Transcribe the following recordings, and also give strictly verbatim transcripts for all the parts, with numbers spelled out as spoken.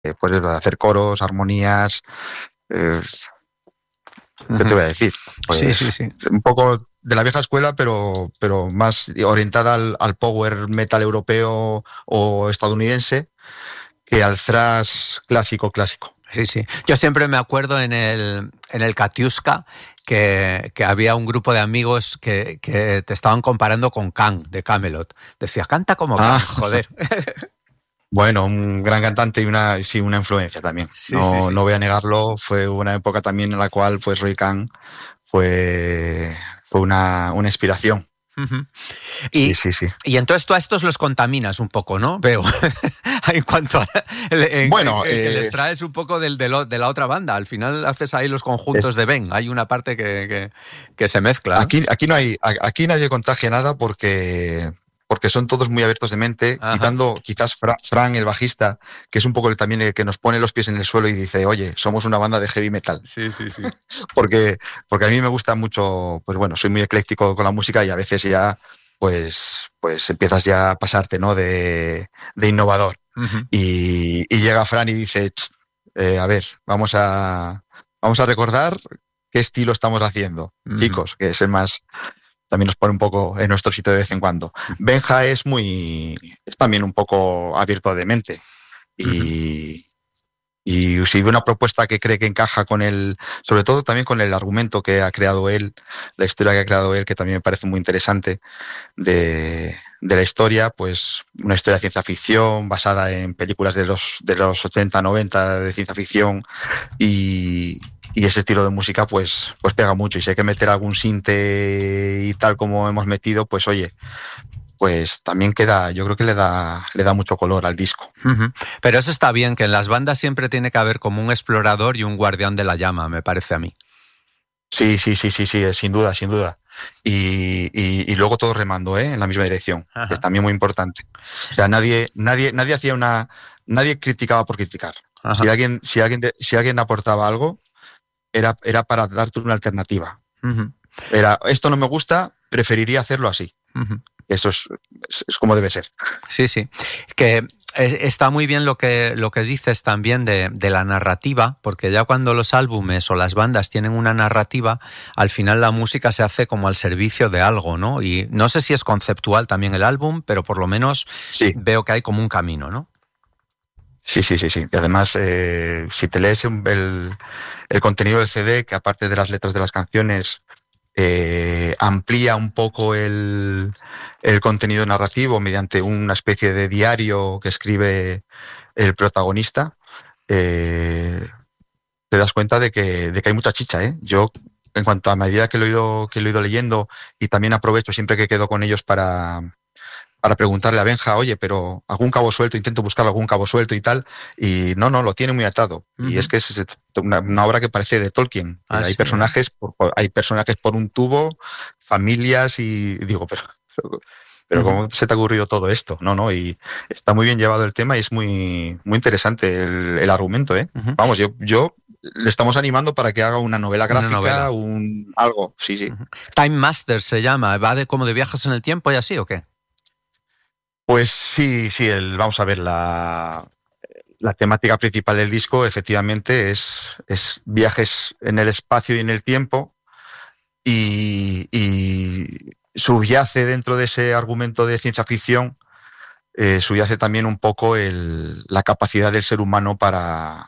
pues de hacer coros, armonías. Eh, ¿Qué te voy a decir? Pues sí, sí, sí. Un poco de la vieja escuela, pero, pero más orientada al, al power metal europeo o estadounidense que al thrash clásico clásico. Sí, sí. Yo siempre me acuerdo en el, en el Katiuska que, que había un grupo de amigos que, que te estaban comparando con Kang de Camelot. Decía, canta como Kang, ah, joder. Bueno, un gran cantante y una, sí, una influencia también. Sí, no, sí, sí. no voy a negarlo. Fue una época también en la cual pues Roy Khan fue, fue una, una inspiración. Uh-huh. Y, sí, sí, sí. Y entonces tú a estos los contaminas un poco, ¿no? Veo. En cuanto a... En, bueno, en, en eh, que les traes un poco del, de, lo, de la otra banda. Al final haces ahí los conjuntos es, de Ben. Hay una parte que, que, que se mezcla, ¿no? Aquí, aquí, no hay, aquí nadie contagia nada porque... porque son todos muy abiertos de mente, Ajá. quitando quizás Fra, Fran, el bajista, que es un poco el, también el que nos pone los pies en el suelo y dice, oye, somos una banda de heavy metal. Sí, sí, sí. porque, porque a mí me gusta mucho, pues bueno, soy muy ecléctico con la música y a veces ya, pues, pues empiezas ya a pasarte, ¿no? De, de innovador. Uh-huh. Y, y llega Fran y dice, eh, a ver, vamos a, vamos a recordar qué estilo estamos haciendo, uh-huh. chicos, que es el más... también nos pone un poco en nuestro sitio de vez en cuando. Benja es muy, es también un poco abierto de mente y, uh-huh. y si ve una propuesta que cree que encaja con el, sobre todo también con el argumento que ha creado él, la historia que ha creado él, que también me parece muy interesante de, de la historia, pues una historia de ciencia ficción basada en películas de los, de los ochenta, noventa de ciencia ficción y Y ese estilo de música pues, pues pega mucho. Y si hay que meter algún sinte y tal como hemos metido, pues oye, pues también queda, yo creo que le da, le da mucho color al disco. Uh-huh. Pero eso está bien, que en las bandas siempre tiene que haber como un explorador y un guardián de la llama, me parece a mí. Sí, sí, sí, sí, sí, sin duda, sin duda. Y, y, y luego todo remando, ¿eh? En la misma dirección, uh-huh. que es también muy importante. O sea, nadie, nadie, nadie hacía una, nadie criticaba por criticar. Uh-huh. Si alguien, si alguien, si alguien aportaba algo, Era, era para darte una alternativa. Uh-huh. Era, esto no me gusta, preferiría hacerlo así. Uh-huh. Eso es, es, es como debe ser. Sí, sí. Que está muy bien lo que, lo que dices también de, de la narrativa, porque ya cuando los álbumes o las bandas tienen una narrativa, al final la música se hace como al servicio de algo, ¿no? Y no sé si es conceptual también el álbum, pero por lo menos sí. veo que hay como un camino, ¿no? Sí, sí, sí, sí. Y además, eh, si te lees el, el contenido del C D, que aparte de las letras de las canciones, eh, amplía un poco el, el contenido narrativo mediante una especie de diario que escribe el protagonista, eh, te das cuenta de que, de que hay mucha chicha, ¿eh? Yo, en cuanto a medida que lo he ido, que lo he ido leyendo, y también aprovecho siempre que quedo con ellos para... para preguntarle a Benja, oye, pero algún cabo suelto, intento buscar algún cabo suelto y tal, y no, no, lo tiene muy atado. Uh-huh. Y es que es una, una obra que parece de Tolkien. Ah, hay, sí, personajes ¿eh? por, por, hay personajes por un tubo, familias, y digo, pero, pero uh-huh. ¿cómo se te ha ocurrido todo esto? No, no, y está muy bien llevado el tema y es muy, muy interesante el, el argumento, ¿eh? Uh-huh. Vamos, yo, yo le estamos animando para que haga una novela gráfica, una novela. un algo, sí, sí. Uh-huh. Time Master se llama, ¿va de como de viajes en el tiempo y así o qué? Pues sí, sí, el, vamos a ver, la, la temática principal del disco efectivamente es, es viajes en el espacio y en el tiempo y, y subyace dentro de ese argumento de ciencia ficción, eh, subyace también un poco el, la capacidad del ser humano para,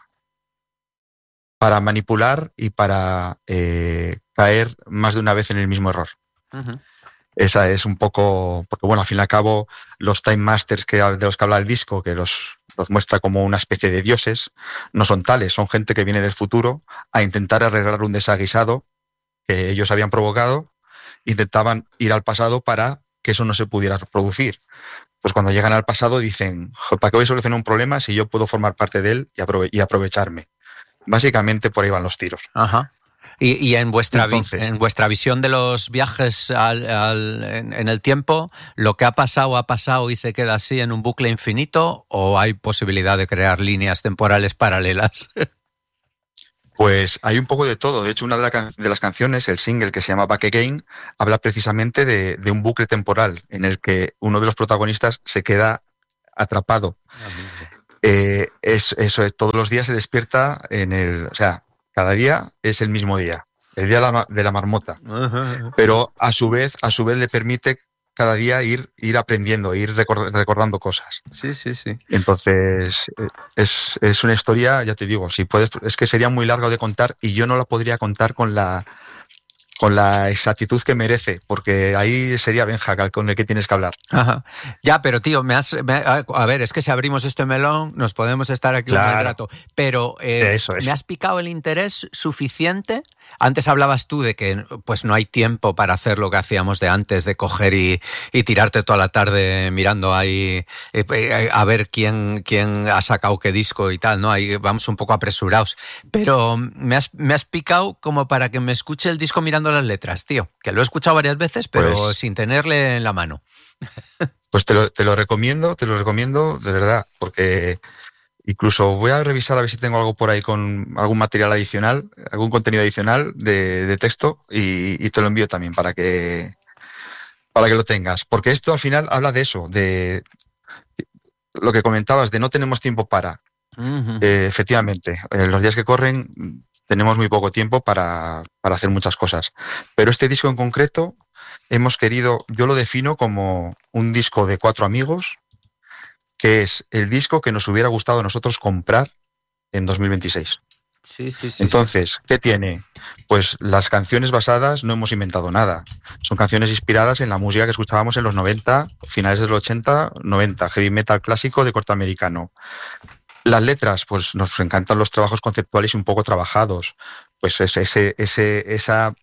para manipular y para eh, caer más de una vez en el mismo error. Uh-huh. Esa es un poco, porque bueno, al fin y al cabo, los Time Masters que, de los que habla el disco, que los, los muestra como una especie de dioses, no son tales, son gente que viene del futuro a intentar arreglar un desaguisado que ellos habían provocado, intentaban ir al pasado para que eso no se pudiera producir. Pues cuando llegan al pasado dicen, ¿para qué voy a solucionar un problema si yo puedo formar parte de él y, aprove- y aprovecharme? Básicamente por ahí van los tiros. Ajá. Y, y en vuestra Entonces, vi, en vuestra visión de los viajes al, al, en, en el tiempo, ¿lo que ha pasado ha pasado y se queda así en un bucle infinito o hay posibilidad de crear líneas temporales paralelas? Pues hay un poco de todo. De hecho, una de, la, de las canciones, el single que se llama Back Again, habla precisamente de, de un bucle temporal en el que uno de los protagonistas se queda atrapado. Eh, es, eso es, todos los días se despierta en el... O sea, cada día es el mismo día, el día de la, de la marmota. Pero a su vez, a su vez le permite cada día ir, ir aprendiendo, ir record, recordando cosas. Sí, sí, sí. Entonces, es, es una historia, ya te digo, si puedes, es que sería muy largo de contar y yo no la podría contar con la... con la exactitud que merece, porque ahí sería Benja con el que tienes que hablar. Ajá. Ya, pero tío, me has, me, a ver, es que si abrimos este melón nos podemos estar aquí claro. un buen rato, pero eh, Eso es. ¿me has picado el interés suficiente? Antes hablabas tú de que pues no hay tiempo para hacer lo que hacíamos de antes, de coger y, y tirarte toda la tarde mirando ahí eh, a ver quién, quién ha sacado qué disco y tal, ¿no? Ahí vamos un poco apresurados. Pero me has, me has picado como para que me escuche el disco mirando las letras, tío. Que lo he escuchado varias veces, pero pues, sin tenerle en la mano. Pues te lo, te lo recomiendo, te lo recomiendo de verdad, porque... Incluso voy a revisar a ver si tengo algo por ahí con algún material adicional, algún contenido adicional de, de texto y, y te lo envío también para que, para que lo tengas. Porque esto al final habla de eso, de lo que comentabas, de no tenemos tiempo para. Uh-huh. Eh, efectivamente, en los días que corren tenemos muy poco tiempo para, para hacer muchas cosas. Pero este disco en concreto hemos querido, yo lo defino como un disco de cuatro amigos, que es el disco que nos hubiera gustado a nosotros comprar en dos mil veintiséis. Sí, sí, sí. Entonces, ¿qué tiene? Pues las canciones basadas, no hemos inventado nada. Son canciones inspiradas en la música que escuchábamos en los noventa, finales de los ochenta, noventa, heavy metal clásico de corte americano. Las letras, pues nos encantan los trabajos conceptuales y un poco trabajados. Pues ese, ese, ese, esa...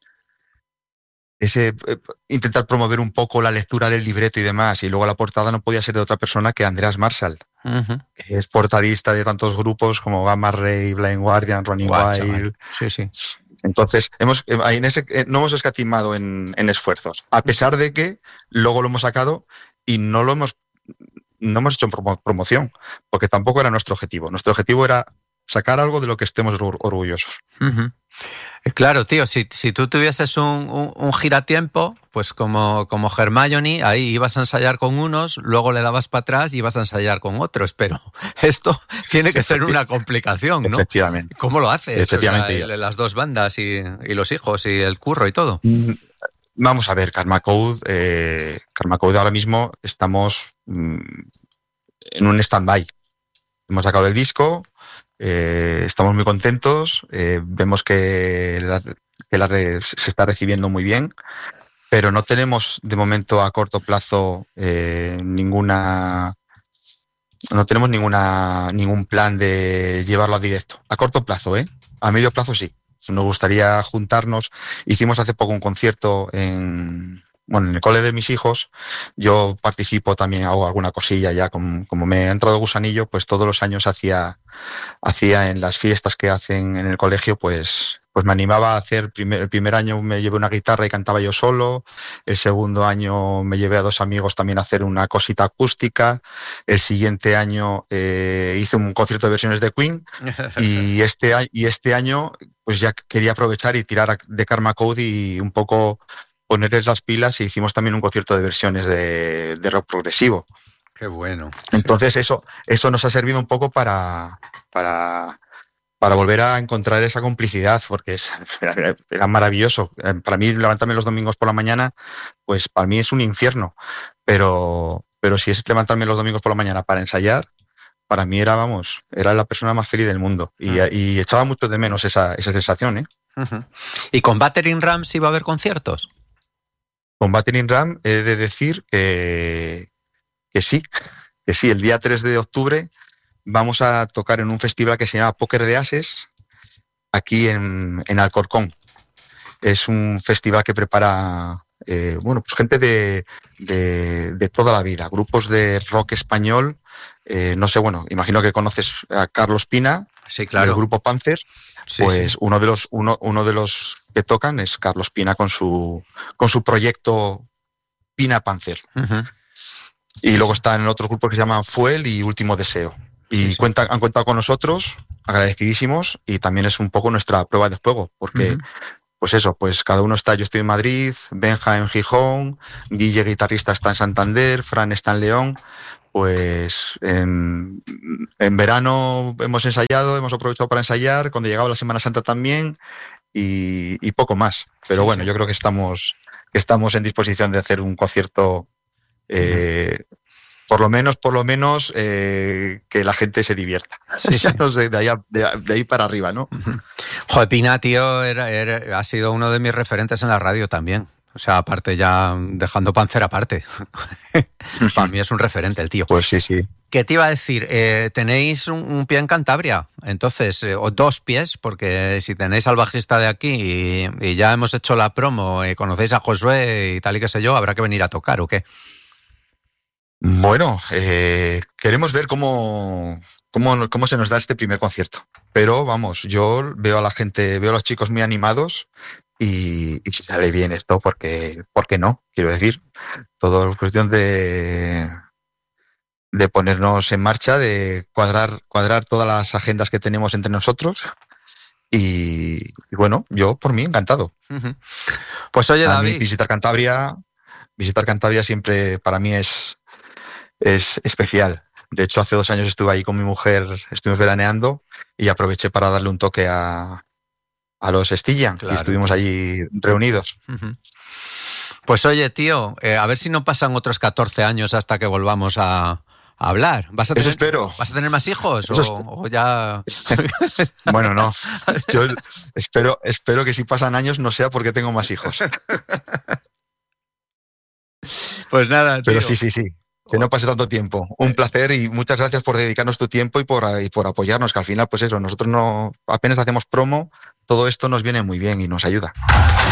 ese eh, intentar promover un poco la lectura del libreto y demás, y luego la portada no podía ser de otra persona que Andreas Marshall, uh-huh. que es portadista de tantos grupos como Gamma Ray, Blind Guardian, Running Guau, Wild. Sí, sí. Entonces, hemos, en ese, no hemos escatimado en, en esfuerzos, a pesar de que luego lo hemos sacado y no lo hemos, no hemos hecho promo, promoción, porque tampoco era nuestro objetivo. Nuestro objetivo era sacar algo de lo que estemos orgullosos. Uh-huh. Claro, tío, si, si tú tuvieses un, un, un giratiempo, pues como, como Hermione, ahí ibas a ensayar con unos, luego le dabas para atrás y ibas a ensayar con otros, pero esto tiene que ser una complicación, ¿no? Efectivamente. ¿Cómo lo haces? Efectivamente. O sea, las dos bandas y, y los hijos y el curro y todo. Vamos a ver, Karma Code, eh, Karma Code ahora mismo estamos mm, en un stand-by. Hemos sacado el disco, eh, estamos muy contentos, eh, vemos que, la, que la re, se está recibiendo muy bien, pero no tenemos de momento a corto plazo eh, ninguna, no tenemos ninguna ningún plan de llevarlo a directo. A corto plazo, ¿eh? A medio plazo sí. Nos gustaría juntarnos. Hicimos hace poco un concierto en... Bueno, en el cole de mis hijos, yo participo también, hago alguna cosilla ya, como, como me ha entrado gusanillo, pues todos los años hacía, hacía en las fiestas que hacen en el colegio, pues, pues me animaba a hacer, primer, el primer año me llevé una guitarra y cantaba yo solo, el segundo año me llevé a dos amigos también a hacer una cosita acústica, el siguiente año eh, hice un concierto de versiones de Queen y este, y este año pues ya quería aprovechar y tirar de Karma Code y un poco... ponerles las pilas y hicimos también un concierto de versiones de, de rock progresivo. Qué bueno. Entonces eso, eso nos ha servido un poco para, para, para volver a encontrar esa complicidad, porque es, era, era maravilloso. Para mí levantarme los domingos por la mañana, pues para mí es un infierno, pero, pero si es levantarme los domingos por la mañana para ensayar, para mí era, vamos, era la persona más feliz del mundo y, uh-huh. y echaba mucho de menos esa, esa sensación, ¿eh? Uh-huh. ¿Y con Battering Ram sí va a haber conciertos? Con Battering Ram he de decir que, que sí, que sí, el día tres de octubre vamos a tocar en un festival que se llama Póker de Ases, aquí en, en Alcorcón. Es un festival que prepara eh, bueno, pues gente de, de, de toda la vida, grupos de rock español, eh, no sé, bueno, imagino que conoces a Carlos Pina, sí, claro. del grupo Panzer. Sí, pues sí. uno de los uno, uno de los que tocan es Carlos Pina con su con su proyecto Pina Panzer. Uh-huh. Y sí, luego sí. están otros grupos que se llaman Fuel y Último Deseo. Y sí, sí. Cuentan, han contado con nosotros, agradecidísimos, y también es un poco nuestra prueba de fuego, porque uh-huh. pues eso, pues cada uno está, yo estoy en Madrid, Benja en Gijón, Guille, guitarrista, está en Santander, Fran está en León. pues en, en verano hemos ensayado, hemos aprovechado para ensayar, cuando llegaba la Semana Santa también, y, y poco más. Pero sí, bueno, sí. Yo creo que estamos, que estamos en disposición de hacer un concierto, eh, uh-huh. por lo menos, por lo menos eh, que la gente se divierta. Sí, sí. No sé, de, ahí a, de, de ahí para arriba, ¿no? Uh-huh. Joder, Pina, tío, era, era, ha sido uno de mis referentes en la radio también. O sea, aparte ya dejando Panzer aparte. Para mí es un referente el tío. Pues sí, sí. ¿Qué te iba a decir? Eh, tenéis un, un pie en Cantabria, entonces, eh, o dos pies, porque si tenéis al bajista de aquí y, y ya hemos hecho la promo y conocéis a Josué y tal y qué sé yo, habrá que venir a tocar, ¿o qué? Bueno, eh, queremos ver cómo, cómo, cómo se nos da este primer concierto. Pero vamos, yo veo a la gente, veo a los chicos muy animados. Y, y si sale bien esto, porque, ¿por qué no? Quiero decir, todo es cuestión de, de ponernos en marcha, de cuadrar, cuadrar todas las agendas que tenemos entre nosotros. Y, y bueno, yo por mí encantado. Uh-huh. Pues oye, a David, mí visitar Cantabria, visitar Cantabria siempre para mí es, es especial. De hecho, hace dos años estuve ahí con mi mujer, estuvimos veraneando y aproveché para darle un toque a a los Stillan, claro, y estuvimos allí reunidos. Uh-huh. Pues oye, tío, eh, a ver si no pasan otros catorce años hasta que volvamos a, a hablar. ¿Vas a tener, Eso espero. ¿Vas a tener más hijos o, o ya...? Bueno, no. Yo espero, espero que si pasan años no sea porque tengo más hijos. Pues nada, tío. Pero sí, sí, sí. Que no pase tanto tiempo. Un placer y muchas gracias por dedicarnos tu tiempo y por, y por apoyarnos, que al final, pues eso, nosotros no apenas hacemos promo, todo esto nos viene muy bien y nos ayuda.